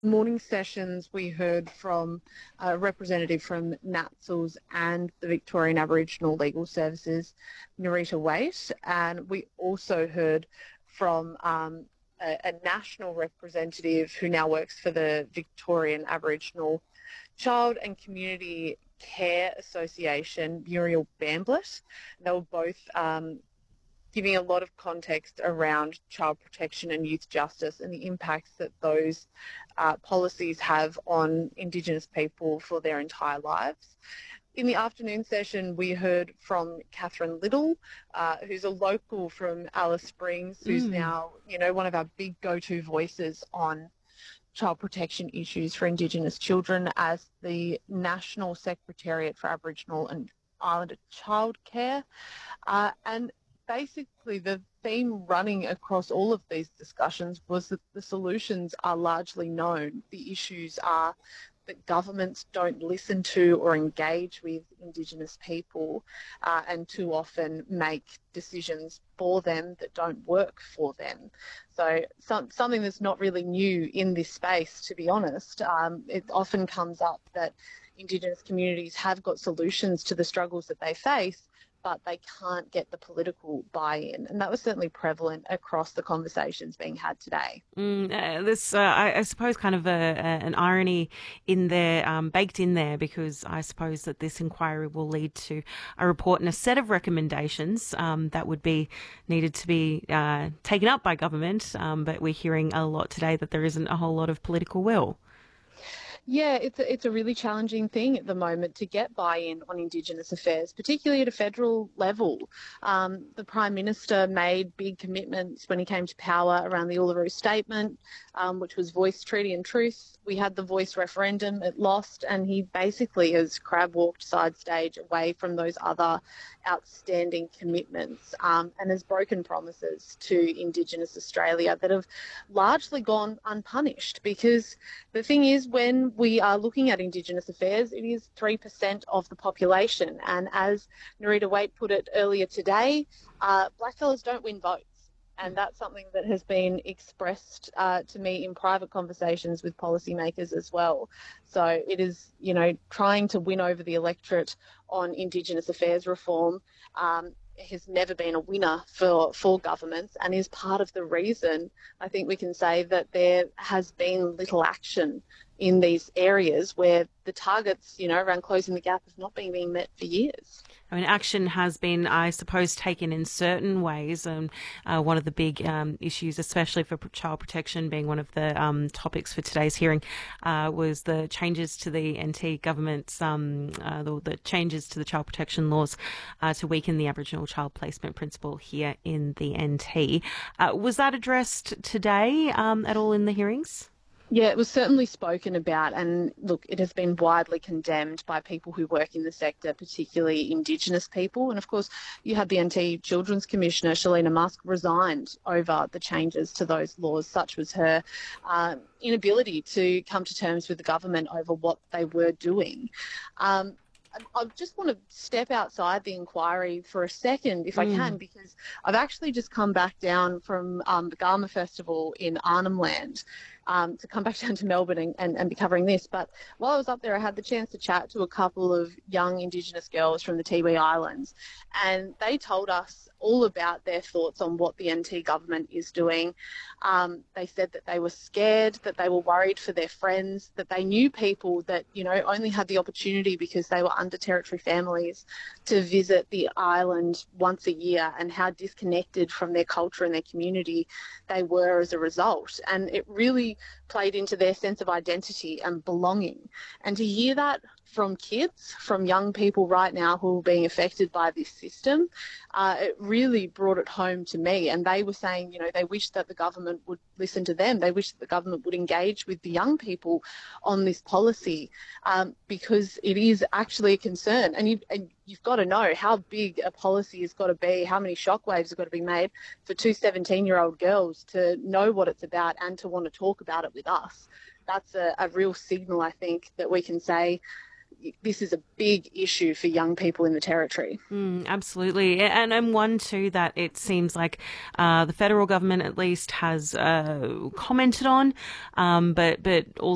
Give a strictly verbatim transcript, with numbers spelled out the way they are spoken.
Morning sessions, we heard from a representative from NATSLS and the Victorian Aboriginal Legal Services, Nerita Waite, and we also heard from um, a, a national representative who now works for the Victorian Aboriginal Child and Community Care Association, Muriel Bamblett. They were both um, giving a lot of context around child protection and youth justice and the impacts that those uh, policies have on Indigenous people for their entire lives. In the afternoon session, we heard from Catherine Little, uh, who's a local from Alice Springs, who's Mm. now, you know, one of our big go-to voices on child protection issues for Indigenous children as the National Secretariat for Aboriginal and Islander Childcare. Uh, and basically, the theme running across all of these discussions was that the solutions are largely known. The issues are that governments don't listen to or engage with Indigenous people uh, and too often make decisions for them that don't work for them. So some, something that's not really new in this space, to be honest. Um, it often comes up that Indigenous communities have got solutions to the struggles that they face, but they can't get the political buy-in. And that was certainly prevalent across the conversations being had today. Mm, uh, this, uh, I, I suppose, kind of a, a, an irony in there, um, baked in there, because I suppose that this inquiry will lead to a report and a set of recommendations um, that would be needed to be uh, taken up by government. Um, but we're hearing a lot today that there isn't a whole lot of political will. Yeah, it's a, it's a really challenging thing at the moment to get buy-in on Indigenous affairs, particularly at a federal level. Um, the Prime Minister made big commitments when he came to power around the Uluru Statement, um, which was voice, treaty and truth. We had the voice referendum, it lost, and he basically has crab-walked side stage away from those other outstanding commitments um, and has broken promises to Indigenous Australia that have largely gone unpunished, because the thing is, when we are looking at Indigenous affairs, it is three percent of the population. And as Nerita Waite put it earlier today, uh, blackfellas don't win votes. And that's something that has been expressed uh, to me in private conversations with policymakers as well. So it is, you know, trying to win over the electorate on Indigenous affairs reform um, has never been a winner for, for governments, and is part of the reason I think we can say that there has been little action in these areas where the targets, you know, around closing the gap have not been being met for years. I mean, action has been, I suppose, taken in certain ways. And uh, one of the big um, issues, especially for child protection, being one of the um, topics for today's hearing, uh, was the changes to the N T government's, um, uh, the, the changes to the child protection laws uh, to weaken the Aboriginal child placement principle here in the N T. Uh, was that addressed today um, at all in the hearings? Yeah, it was certainly spoken about, and look, it has been widely condemned by people who work in the sector, particularly Indigenous people. And of course, you had the N T Children's Commissioner, Shalina Musk, resigned over the changes to those laws. Such was her uh, inability to come to terms with the government over what they were doing. Um, I just want to step outside the inquiry for a second, if I Mm. can, because I've actually just come back down from um, the Garma Festival in Arnhem Land um, to come back down to Melbourne and, and, and be covering this. But while I was up there, I had the chance to chat to a couple of young Indigenous girls from the Tiwi Islands, and they told us all about their thoughts on what the N T government is doing. Um, they said that they were scared, that they were worried for their friends, that they knew people that, you know, only had the opportunity because they were under Territory families to visit the island once a year, and how disconnected from their culture and their community they were as a result. And it really played into their sense of identity and belonging. And to hear that from kids, from young people right now who are being affected by this system, uh, it really brought it home to me. And they were saying, you know, they wish that the government would listen to them. They wish that the government would engage with the young people on this policy, um, because it is actually a concern. And, you, and you've got to know how big a policy has got to be, how many shockwaves have got to be made for two seventeen-year-old girls to know what it's about and to want to talk about it with us. That's a, a real signal, I think, that we can say this is a big issue for young people in the Territory. Mm, absolutely. And and one too that it seems like uh, the federal government at least has uh, commented on, um, but but also